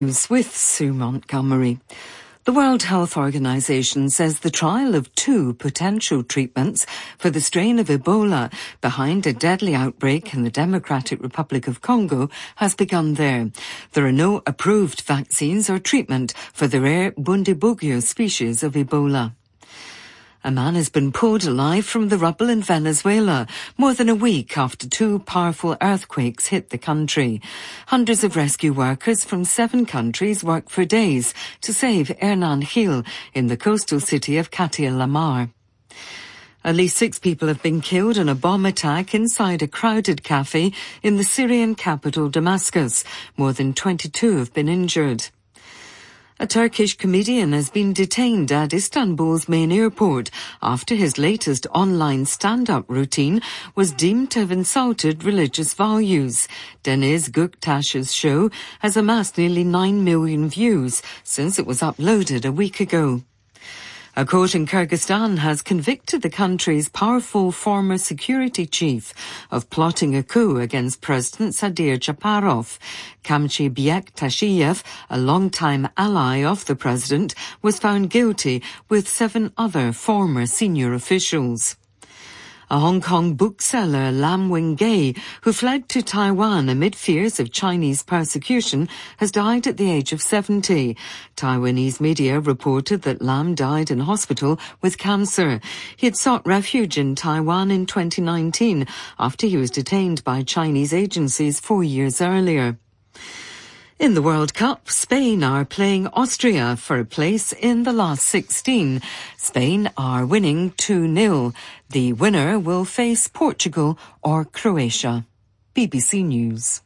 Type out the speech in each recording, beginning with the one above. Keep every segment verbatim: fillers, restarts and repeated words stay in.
With Sue Montgomery. The World Health Organization says the trial of two potential treatments for the strain of Ebola behind a deadly outbreak in the Democratic Republic of Congo has begun there. There are no approved vaccines or treatment for the rare Bundibugyo species of Ebola. A man has been pulled alive from the rubble in Venezuela more than a week after two powerful earthquakes hit the country. Hundreds of rescue workers from seven countries worked for days to save Hernan Gil in the coastal city of Catia la Mar. At least six people have been killed in a bomb attack inside a crowded cafe in the Syrian capital Damascus. More than twenty-two have been injured. A Turkish comedian has been detained at Istanbul's main airport after his latest online stand-up routine was deemed to have insulted religious values. Deniz Göktaş's show has amassed nearly nine million views since it was uploaded a week ago. A court in Kyrgyzstan has convicted the country's powerful former security chief of plotting a coup against President Sadir Japarov. Kamchi Bektashev, a longtime ally of the president, was found guilty with seven other former senior officials. A Hong Kong bookseller, Lam Wing-gay, who fled to Taiwan amid fears of Chinese persecution, has died at the age of seventy. Taiwanese media reported that Lam died in hospital with cancer. He had sought refuge in Taiwan in twenty nineteen after he was detained by Chinese agencies four years earlier. In the World Cup, Spain are playing Austria for a place in the last sixteen. Spain are winning two nil. The winner will face Portugal or Croatia. B B C News.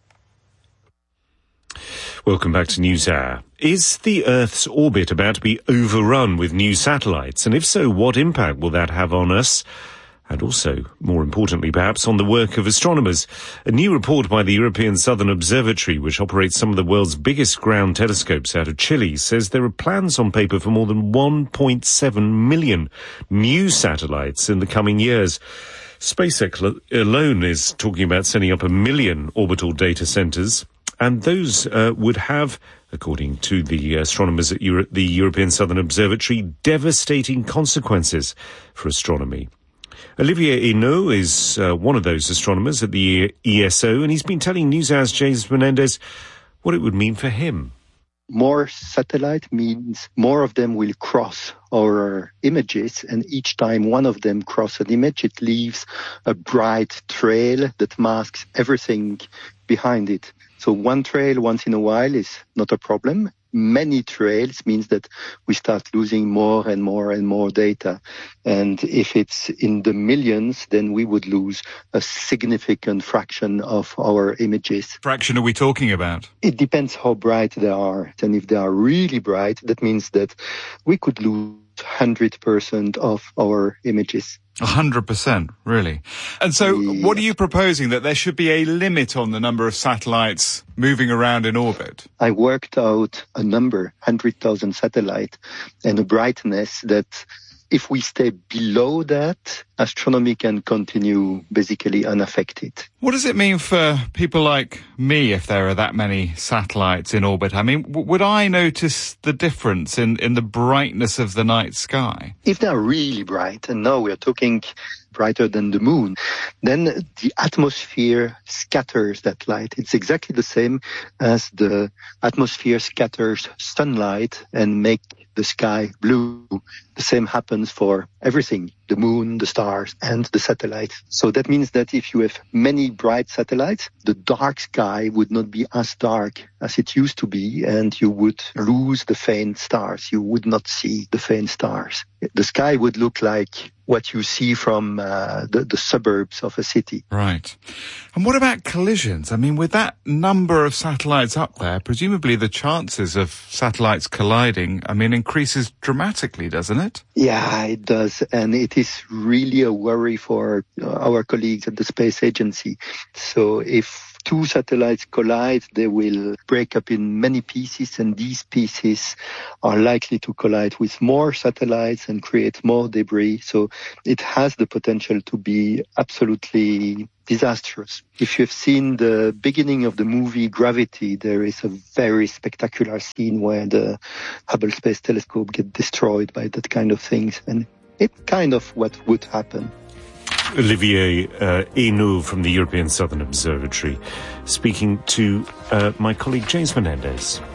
Welcome back to NewsHour. Is the Earth's orbit about to be overrun with new satellites? And if so, what impact will that have on us? And also, more importantly perhaps, on the work of astronomers. A new report by the European Southern Observatory, which operates some of the world's biggest ground telescopes out of Chile, says there are plans on paper for more than one point seven million new satellites in the coming years. SpaceX alone is talking about setting up a million orbital data centers, and those uh, would have, according to the astronomers at Euro- the European Southern Observatory, devastating consequences for astronomy. Olivier Hennaut is uh, one of those astronomers at the E S O, and he's been telling NewsHour's James Menendez what it would mean for him. More satellite means more of them will cross our images, and each time one of them crosses an image, it leaves a bright trail that masks everything behind it. So one trail once in a while is not a problem. Many trails means that we start losing more and more and more data. And if it's in the millions, then we would lose a significant fraction of our images. Fraction are we talking about? It depends how bright they are. And if they are really bright, that means that we could lose one hundred percent of our images. one hundred percent, really? And so yes. What are you proposing, that there should be a limit on the number of satellites moving around in orbit? I worked out a number, one hundred thousand satellites, and a brightness that if we stay below that, astronomy can continue basically unaffected. What does it mean for people like me if there are that many satellites in orbit? I mean, w- would I notice the difference in, in the brightness of the night sky? If they're really bright, and now we're talking brighter than the moon, then the atmosphere scatters that light. It's exactly the same as the atmosphere scatters sunlight and make the sky blue. The same happens for everything, the moon, the stars, and the satellites. So that means that if you have many bright satellites, the dark sky would not be as dark as it used to be, and you would lose the faint stars. You would not see the faint stars. The sky would look like what you see from uh, the, the suburbs of a city. Right. And what about collisions? I mean, with that number of satellites up there, presumably the chances of satellites colliding, I mean, increases dramatically, doesn't it? Yeah, it does. And it is really a worry for our colleagues at the Space Agency. So if two satellites collide, they will break up in many pieces, and these pieces are likely to collide with more satellites and create more debris. So it has the potential to be absolutely disastrous. If you've seen the beginning of the movie Gravity, there is a very spectacular scene where the Hubble Space Telescope gets destroyed by that kind of things, and it's kind of what would happen. Olivier uh, Hainaut from the European Southern Observatory, speaking to uh, my colleague James Menendez.